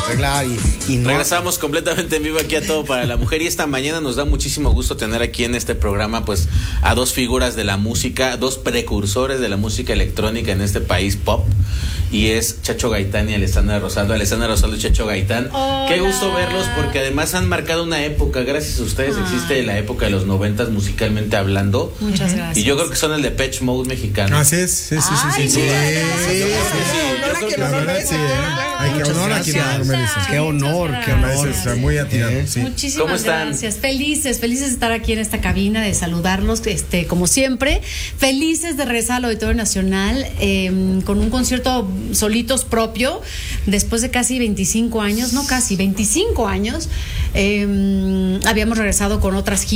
arreglar y no. Regresamos completamente en vivo aquí a Todo para la Mujer, y esta mañana nos da muchísimo gusto tener aquí en este programa pues a dos figuras de la música, dos precursores de la música electrónica en este país pop, y es Chacho Gaitán y Alessandra Rosaldo. Alessandra Rosaldo y Chacho Gaitán. Hola. Qué gusto verlos, porque además han marcado una época. Gracias a ustedes existe la época de los 90 musicalmente hablando. Muchas gracias. Y yo creo que son el Depeche Mode mexicano. Así es, sí. Ay, Sí. muchas gracias. La verdad, sí, Hay que honor a quien honor merece. Qué honor, qué Muchas honor. Está muy atinado, sí. Muchísimas ¿Cómo están? gracias. Felices de estar aquí en esta cabina, de saludarlos, como siempre. Felices de regresar al Auditorio Nacional con un concierto solitos propio, después de casi 25 años, habíamos regresado con otras giras.